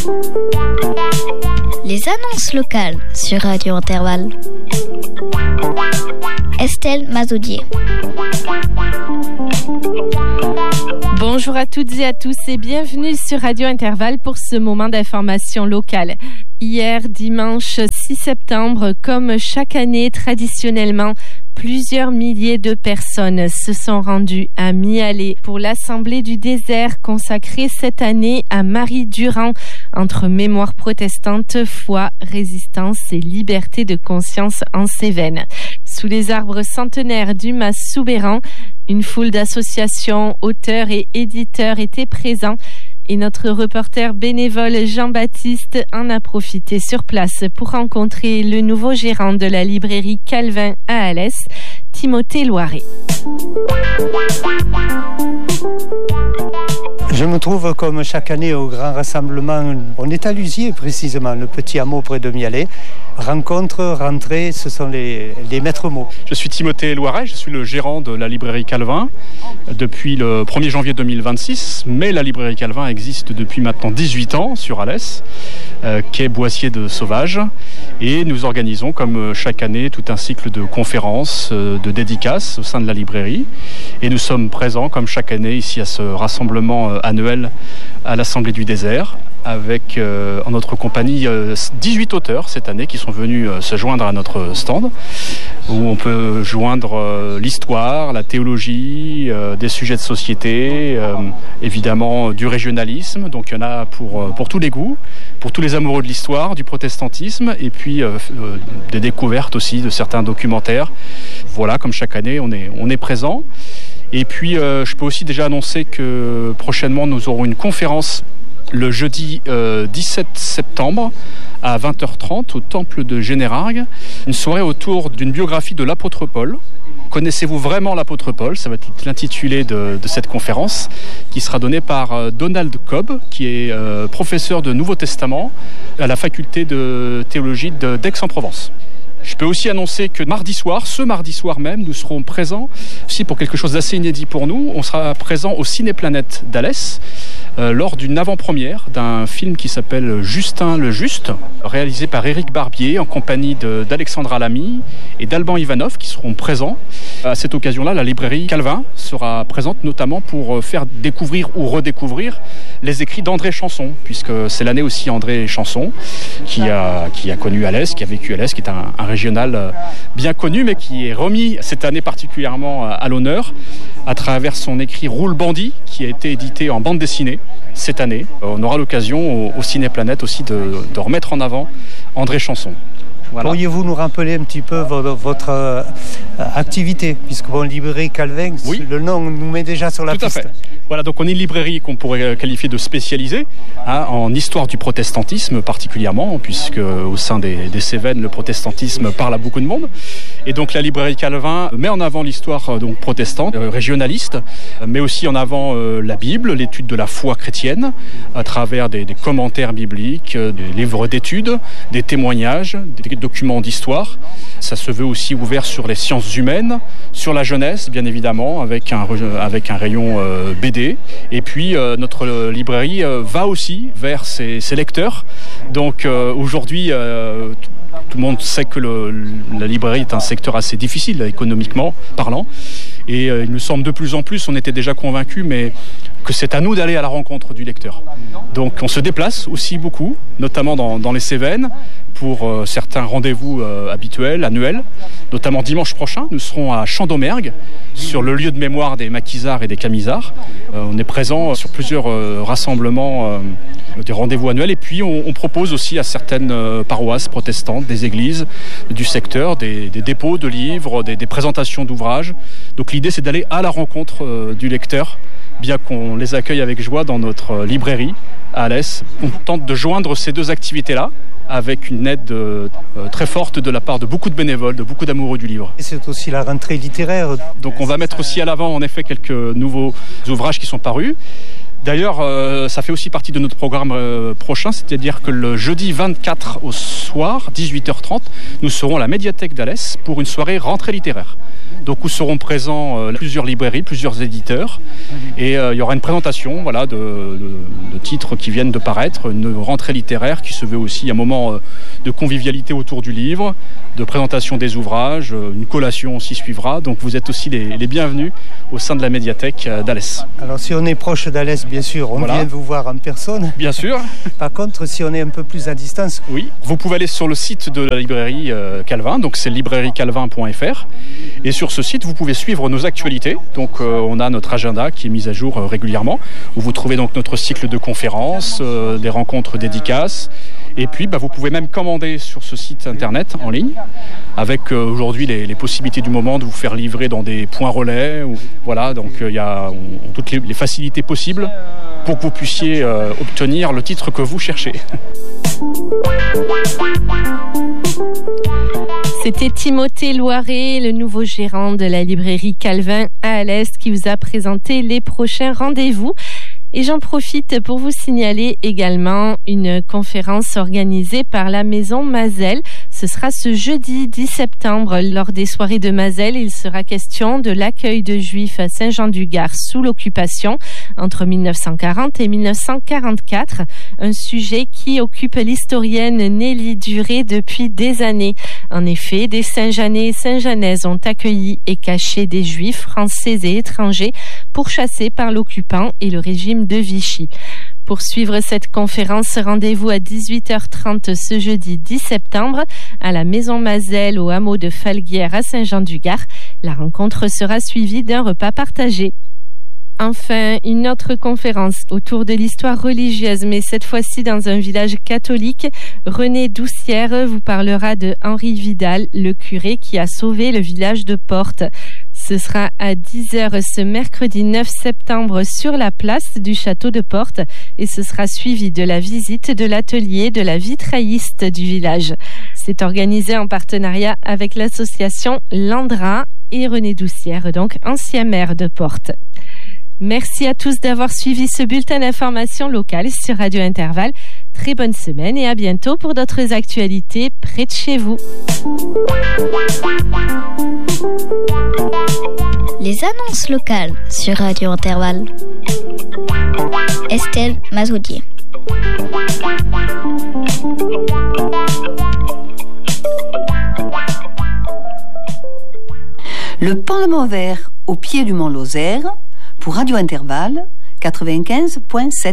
Les annonces locales sur Radio Intervalle. Estelle Mazoudier. Bonjour à toutes et à tous et bienvenue sur Radio Intervalle pour ce moment d'information locale. Hier, dimanche 6 septembre, comme chaque année, traditionnellement, plusieurs milliers de personnes se sont rendues à Mialet pour l'Assemblée du désert consacrée cette année à Marie Durand entre mémoire protestante, foi, résistance et liberté de conscience en Cévennes. Sous les arbres centenaires du Mas Soubeyran, une foule d'associations, auteurs et éditeurs étaient présents. Et notre reporter bénévole Jean-Baptiste en a profité sur place pour rencontrer le nouveau gérant de la librairie Calvin à Alès, Timothée Loiret. Je me trouve comme chaque année au grand rassemblement. On est à Lusier précisément, le petit hameau près de Mialet. Rencontre, rentrée, ce sont les maîtres mots. Je suis Timothée Loiret, je suis le gérant de la librairie Calvin depuis le 1er janvier 2026. Mais la librairie Calvin existe depuis maintenant 18 ans sur Alès, quai Boissier de Sauvage. Et nous organisons comme chaque année tout un cycle de conférences, de dédicaces au sein de la librairie. Et nous sommes présents comme chaque année ici à ce rassemblement annuel à l'Assemblée du désert, avec en notre compagnie 18 auteurs cette année qui sont venus se joindre à notre stand, où on peut joindre l'histoire, la théologie, des sujets de société, évidemment du régionalisme. Donc il y en a pour tous les goûts, pour tous les amoureux de l'histoire, du protestantisme, et puis des découvertes aussi de certains documentaires. Voilà, comme chaque année, on est présent. Et puis je peux aussi déjà annoncer que prochainement nous aurons une conférence le jeudi 17 septembre à 20h30 au temple de Générargues, une soirée autour d'une biographie de l'apôtre Paul. Connaissez-vous vraiment l'apôtre Paul ? Ça va être l'intitulé de cette conférence qui sera donnée par Donald Cobb, qui est professeur de Nouveau Testament à la faculté de théologie d'Aix-en-Provence. Je peux aussi annoncer que ce mardi soir même, nous serons présents aussi pour quelque chose d'assez inédit pour nous. On sera présent au Cinéplanète d'Alès lors d'une avant-première d'un film qui s'appelle Justin le Juste, réalisé par Éric Barbier en compagnie d'Alexandra Lamy et d'Alban Ivanov qui seront présents. À cette occasion-là, la librairie Calvin sera présente notamment pour faire découvrir ou redécouvrir les écrits d'André Chanson, puisque c'est l'année aussi André Chanson qui a connu Alès, qui a vécu Alès, qui est un régional bien connu, mais qui est remis cette année particulièrement à l'honneur à travers son écrit Roule Bandit, qui a été édité en bande dessinée cette année. On aura l'occasion au Cinéplanète aussi de remettre en avant André Chanson. Voilà. Pourriez-vous nous rappeler un petit peu votre activité, puisque librairie Calvin, oui. Le nom nous met déjà sur la piste. Tout à fait. Voilà, donc on est une librairie qu'on pourrait qualifier de spécialisée en histoire du protestantisme particulièrement, puisque au sein des Cévennes, le protestantisme parle à beaucoup de monde. Et donc la librairie Calvin met en avant l'histoire donc protestante, régionaliste, mais aussi en avant la Bible, l'étude de la foi chrétienne, à travers des commentaires bibliques, des livres d'études, des témoignages, des documents d'histoire. Ça se veut aussi ouvert sur les sciences humaines, sur la jeunesse, bien évidemment, avec un rayon BD. Et puis notre librairie va aussi vers ses lecteurs. Donc aujourd'hui, tout le monde sait que la librairie est un secteur assez difficile économiquement parlant. Et il nous semble de plus en plus, on était déjà convaincus, mais que c'est à nous d'aller à la rencontre du lecteur. Donc on se déplace aussi beaucoup, notamment dans les Cévennes, pour certains rendez-vous habituels, annuels. Notamment dimanche prochain, nous serons à Champ-d'Aumergue, sur le lieu de mémoire des maquisards et des camisards. On est présent sur plusieurs rassemblements, des rendez-vous annuels. Et puis on propose aussi à certaines paroisses protestantes, des églises du secteur, des dépôts de livres, des présentations d'ouvrages. Donc l'idée, c'est d'aller à la rencontre du lecteur, bien qu'on les accueille avec joie dans notre librairie à Alès. On tente de joindre ces deux activités-là avec une aide très forte de la part de beaucoup de bénévoles, de beaucoup d'amoureux du livre. Et c'est aussi la rentrée littéraire. Donc on va mettre aussi à l'avant en effet quelques nouveaux ouvrages qui sont parus. D'ailleurs, ça fait aussi partie de notre programme prochain, c'est-à-dire que le jeudi 24 au soir, 18h30, nous serons à la médiathèque d'Alès pour une soirée rentrée littéraire. donc où seront présents plusieurs librairies, plusieurs éditeurs, et il y aura une présentation de titres qui viennent de paraître, une rentrée littéraire qui se veut aussi un moment de convivialité autour du livre, de présentation des ouvrages, une collation aussi suivra, donc vous êtes aussi les bienvenus au sein de la médiathèque d'Alès. Alors si on est proche d'Alès, bien sûr, on vient vous voir en personne. Bien sûr. Par contre, si on est un peu plus à distance... Oui, vous pouvez aller sur le site de la librairie Calvin, donc c'est librairiecalvin.fr, et sur ce site, vous pouvez suivre nos actualités. Donc on a notre agenda qui est mis à jour régulièrement, où vous trouvez donc notre cycle de conférences, des rencontres dédicaces, et puis vous pouvez même commander sur ce site internet en ligne, avec aujourd'hui les possibilités du moment de vous faire livrer dans des points relais. Voilà, donc il y a toutes les facilités possibles pour que vous puissiez obtenir le titre que vous cherchez. C'était Timothée Loiret, le nouveau gérant de la librairie Calvin à Alès, qui vous a présenté les prochains rendez-vous. Et j'en profite pour vous signaler également une conférence organisée par la Maison Mazel. Ce sera ce jeudi 10 septembre lors des soirées de Mazel. Il sera question de l'accueil de Juifs à Saint-Jean-du-Gard sous l'occupation entre 1940 et 1944. Un sujet qui occupe l'historienne Nelly Duré depuis des années. En effet, des Saint-Jeanais et Saint-Jeannaises ont accueilli et caché des Juifs français et étrangers pourchassés par l'occupant et le régime de Vichy. Pour suivre cette conférence, rendez-vous à 18h30 ce jeudi 10 septembre à la Maison Mazel au hameau de Falguière à Saint-Jean-du-Gard. La rencontre sera suivie d'un repas partagé. Enfin, une autre conférence autour de l'histoire religieuse, mais cette fois-ci dans un village catholique. René Doucière vous parlera de Henri Vidal, le curé qui a sauvé le village de Portes. Ce sera à 10h ce mercredi 9 septembre sur la place du château de Portes et ce sera suivi de la visite de l'atelier de la vitrailliste du village. C'est organisé en partenariat avec l'association Landra et René Doucière, donc ancien maire de Portes. Merci à tous d'avoir suivi ce bulletin d'information locale sur Radio Intervalle. Très bonne semaine et à bientôt pour d'autres actualités près de chez vous. Les annonces locales sur Radio Intervalle. Estelle Mazoudier. Le Parlement vert au pied du Mont Lozère pour Radio Intervalle 95.7.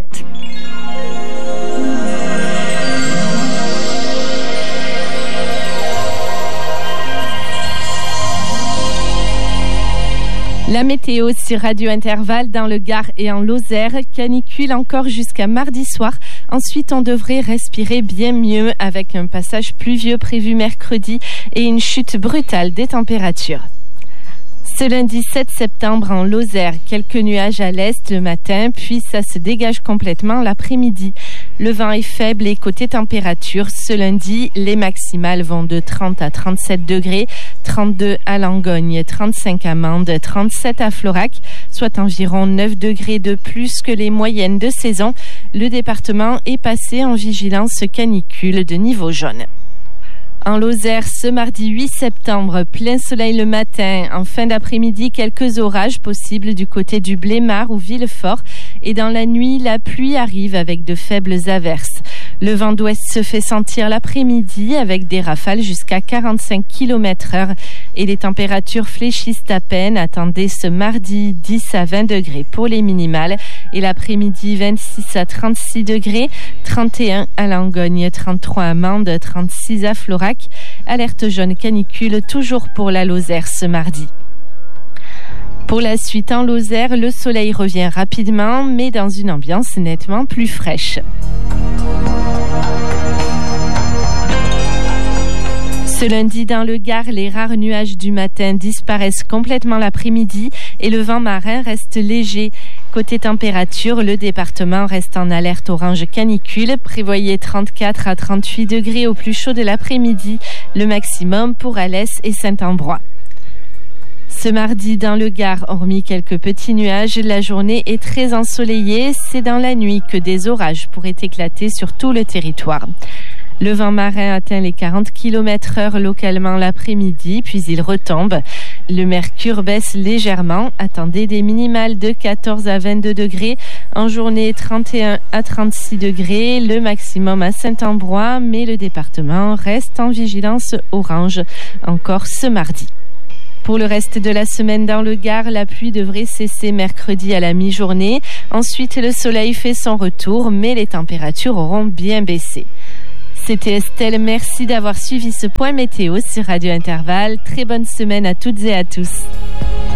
La météo sur Radio Intervalle dans le Gard et en Lozère, canicule encore jusqu'à mardi soir. Ensuite, on devrait respirer bien mieux avec un passage pluvieux prévu mercredi et une chute brutale des températures. Ce lundi 7 septembre en Lozère, quelques nuages à l'est le matin, puis ça se dégage complètement l'après-midi. Le vent est faible et côté température, ce lundi, les maximales vont de 30 à 37 degrés, 32 à Langogne, 35 à Mende, 37 à Florac, soit environ 9 degrés de plus que les moyennes de saison. Le département est passé en vigilance canicule de niveau jaune. En Lozère, ce mardi 8 septembre, plein soleil le matin. En fin d'après-midi, quelques orages possibles du côté du Blémard ou Villefort. Et dans la nuit, la pluie arrive avec de faibles averses. Le vent d'ouest se fait sentir l'après-midi avec des rafales jusqu'à 45 km/h. Et les températures fléchissent à peine. Attendez ce mardi 10 à 20 degrés pour les minimales. Et l'après-midi 26 à 36 degrés, 31 à Langogne, 33 à Mende, 36 à Florac. Alerte jaune canicule toujours pour la Lozère ce mardi. Pour la suite en Lozère, le soleil revient rapidement, mais dans une ambiance nettement plus fraîche. Ce lundi, dans le Gard, les rares nuages du matin disparaissent complètement l'après-midi et le vent marin reste léger. Côté température, le département reste en alerte orange canicule. Prévoyez 34 à 38 degrés au plus chaud de l'après-midi, le maximum pour Alès et Saint-Ambrois. Ce mardi, dans le Gard, hormis quelques petits nuages, la journée est très ensoleillée. C'est dans la nuit que des orages pourraient éclater sur tout le territoire. Le vent marin atteint les 40 km/h localement l'après-midi, puis il retombe. Le mercure baisse légèrement. Attendez des minimales de 14 à 22 degrés. En journée, 31 à 36 degrés. Le maximum à Saint-Ambrois, mais le département reste en vigilance orange encore ce mardi. Pour le reste de la semaine dans le Gard, la pluie devrait cesser mercredi à la mi-journée. Ensuite, le soleil fait son retour, mais les températures auront bien baissé. C'était Estelle, merci d'avoir suivi ce point météo sur Radio Intervalle. Très bonne semaine à toutes et à tous.